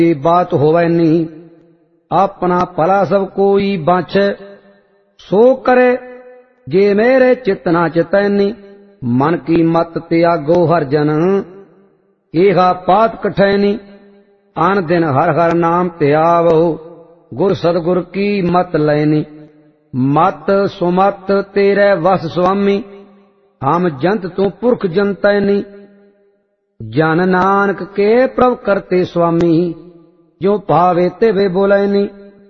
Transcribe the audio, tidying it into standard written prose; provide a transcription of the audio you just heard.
बात होवै नी। अपना भला सब कोई बाछै, सो करे जे मेरे चित ना चितैनी। मन की मत त्यागो हर जन, एहा पात कठैनी। आन दिन हर हर नाम त्यावो, गुर सतगुर की मत लैनी। मत सुमत तेरे वस स्वामी, हम जंत तू पुरख जंतैनी। जन नानक के प्रभ करते स्वामी, जो भावे तिवे बोलैनी।